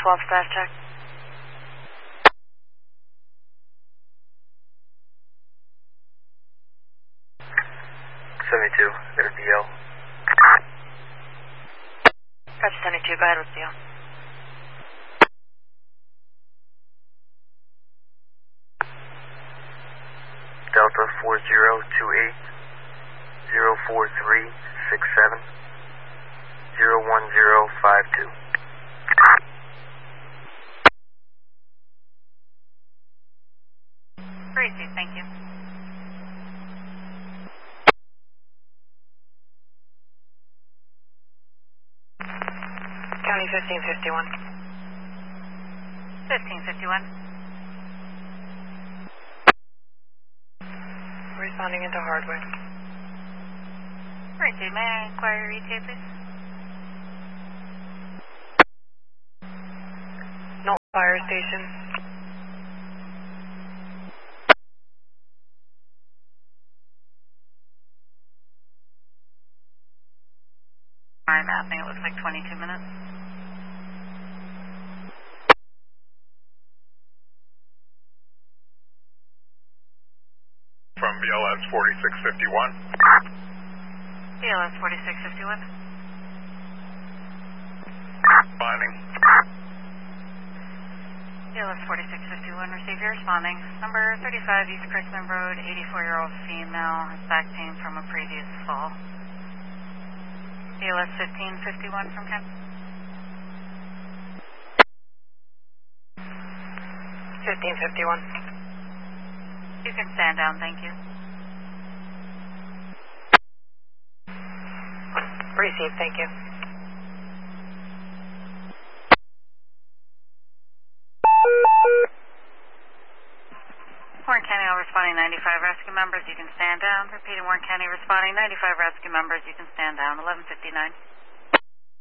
12 staff check. 72, got a DL. Gotcha, 72, go ahead with DL. Delta 4028 04367 01052. Received, thank you. County 1551. 1551. Responding into Hardwick. Received, may I inquire your ETA, please? Knoll Fire Station. Alright, mapping, it looks like 22 minutes. From BLS 4651. BLS 4651. Responding. BLS 4651, receive your responding. Number 35 East Crickman Road, 84-year-old female, has back pain from a previous fall. BLS 1551 from Ken. 1551. You can stand down, thank you. Received, thank you. Warren County, all responding 95 rescue members, you can stand down. Repeating, Warren County responding 95 rescue members, you can stand down. 1159.